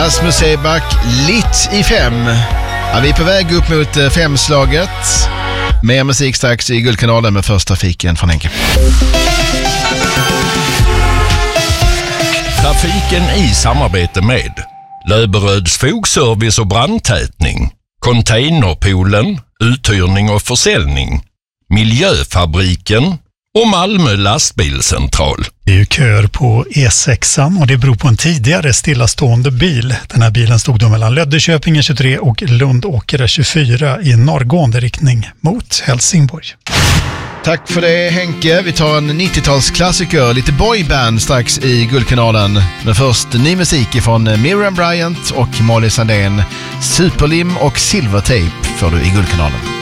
Rasmus Seback, Litt i 5. Ja, vi är på väg upp mot 5-slaget. Mer musik strax i Guldkanalen med först trafiken från Henke. Trafiken i samarbete med Löberöds fogservice och brandtätning, Containerpoolen, uthyrning och försäljning, Miljöfabriken och Malmö lastbilscentral. Det är ju köer på E6 och det beror på en tidigare stillastående bil. Den här bilen stod då mellan Löddeköpinge 23 och Lundåkra 24 i norrgående riktning mot Helsingborg. Tack för det Henke. Vi tar en 90-talsklassiker, lite boyband strax i Guldkanalen. Men först ny musik från Miriam Bryant och Molly Sandén. Superlim och Silvertape får du i Guldkanalen.